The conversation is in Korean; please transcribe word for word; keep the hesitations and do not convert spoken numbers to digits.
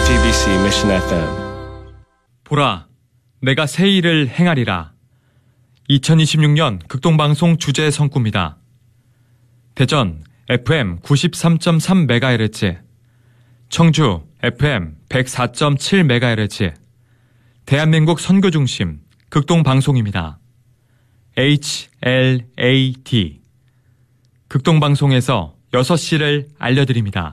지비씨 Mission 에프엠. 보라, 내가 새 일을 행하리라. 이천이십육 년 극동방송 주제 성구입니다. 대전 에프엠 구십삼 점 삼 메가헤르츠, 청주 에프엠 백사 점 칠 메가헤르츠, 대한민국 선교중심 극동방송입니다. 에이치 엘 에이 디. 극동방송에서 여섯 시를 알려드립니다.